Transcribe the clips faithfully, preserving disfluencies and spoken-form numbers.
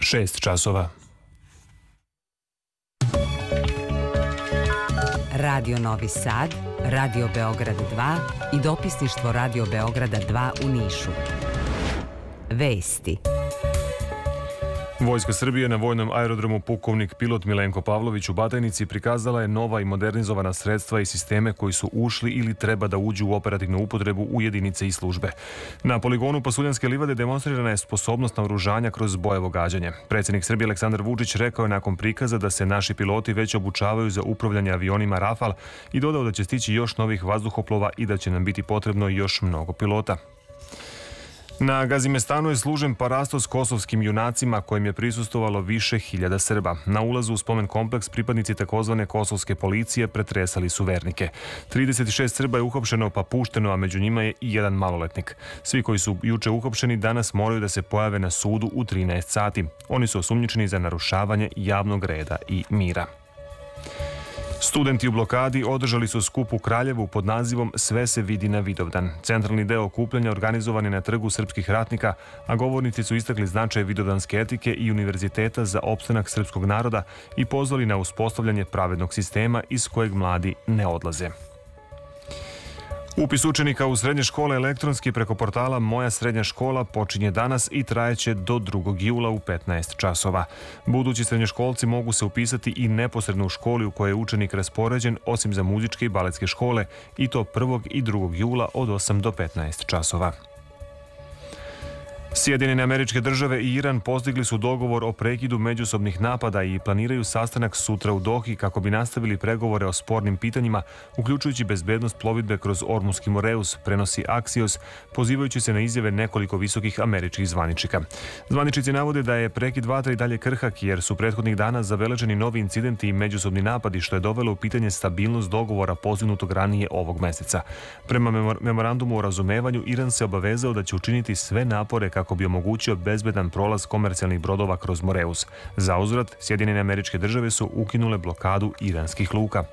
šest časova. Radio Novi Sad, Radio Beograd dva i dopisništvo Radio Beograda dva u Nišu. Vesti. Vojska Srbije na vojnom aerodromu pukovnik pilot Milenko Pavlović u Batajnici prikazala je nova i modernizovana sredstva i sisteme koji su ušli ili treba da uđu u operativnu upotrebu u jedinice i službe. Na poligonu Pasuljanske livade demonstrirana je sposobnost naoružanja kroz bojevo gađanje. Predsjednik Srbije Aleksandar Vučić rekao je nakon prikaza da se naši piloti već obučavaju za upravljanje avionima Rafal i dodao da će stići još novih vazduhoplova i da će nam biti potrebno još mnogo pilota. Na Gazimestanu je služen parasto s kosovskim junacima kojem je prisustvovalo više hiljada Srba. Na ulazu u spomen kompleks pripadnici takozvane kosovske policije pretresali su vernike. trideset šest Srba je uhapšeno pa pušteno, a među njima je i jedan maloletnik. Svi koji su juče uhapšeni danas moraju da se pojave na sudu u trinaest sati. Oni su osumnjičeni za narušavanje javnog reda i mira. Studenti u blokadi održali su skup u Kraljevu pod nazivom Sve se vidi na Vidovdan. Centralni deo okupljanja organizovan je na Trgu srpskih ratnika, a govornici su istakli značaj vidovdanske etike i univerziteta za opstanak srpskog naroda i pozvali na uspostavljanje pravednog sistema iz kojeg mladi ne odlaze. Upis učenika u srednje škole elektronski preko portala Moja srednja škola počinje danas i trajeće do drugog jula u petnaest časova. Budući srednjoškolci mogu se upisati i neposredno u školi u kojoj je učenik raspoređen, osim za muzičke i baletske škole, i to prvog i drugog jula od osam do petnaest časova. Sjedinjene Američke Države i Iran postigli su dogovor o prekidu međusobnih napada i planiraju sastanak sutra u Dohi kako bi nastavili pregovore o spornim pitanjima, uključujući bezbednost plovidbe kroz Ormuski Moreus, prenosi Axios, pozivajući se na izjave nekoliko visokih američkih zvaničnika. Zvaničnici navode da je prekid vatre i dalje krhak jer su prethodnih dana zabeleženi novi incidenti i međusobni napadi, što je dovelo u pitanje stabilnost dogovora postignutog ranije ovog meseca. Prema memorandumu o razumevanju, Iran se obavezao da će učiniti sve napore kako bi omogućio bezbedan prolaz komercijalnih brodova kroz Moreus. Zauzvrat, Sjedinjene Američke Države su ukinule blokadu iranskih luka.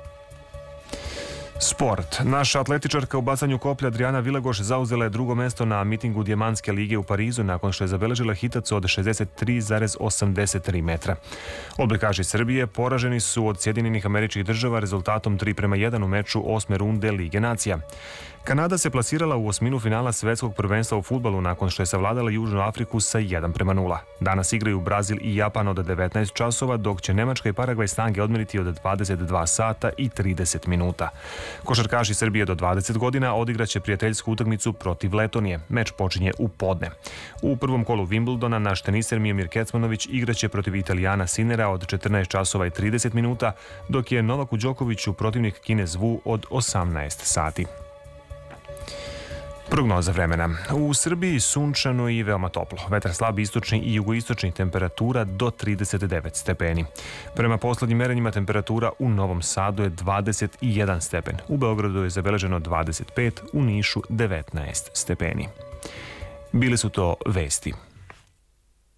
Sport. Naša atletičarka u bacanju koplja Adriana Vilagoš zauzela je drugo mesto na mitingu Dijamantske lige u Parizu nakon što je zabeležila hitac od šezdeset tri zarez osamdeset tri metra. Odbojkaši Srbije poraženi su od Sjedinjenih Američkih Država rezultatom tri prema jedan u meču osme runde Lige nacija. Kanada se plasirala u osminu finala svetskog prvenstva u fudbalu nakon što je savladala Južnu Afriku sa jedan prema nula. Danas igraju Brazil i Japan od devetnaest časova, dok će Nemačka i Paragvaj snage odmeriti od dvadeset dva sata i trideset minuta. Košarkaši Srbije do dvadeset godina odigraće prijateljsku utakmicu protiv Letonije. Meč počinje u podne. U prvom kolu Wimbledona naš teniser Miomir Kecmanović igraće protiv Italijana Sinera od četrnaest časova i trideset minuta, dok je Novaku Đokoviću protivnik Kinez Wu od osamnaest sati. Prognoza vremena. U Srbiji sunčano i veoma toplo. Vetar slab istočni i jugoistočni, temperatura do trideset devet stepeni. Prema poslednjim merenjima temperatura u Novom Sadu je dvadeset jedan stepen. U Beogradu je zabeleženo dvadeset pet, u Nišu devetnaest stepeni. Bile su to vesti.